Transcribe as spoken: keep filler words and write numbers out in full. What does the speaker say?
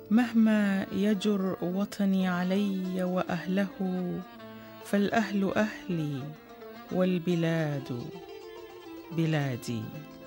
مهما يجر وطني علي وأهله، فالأهل أهلي والبلاد بلادي.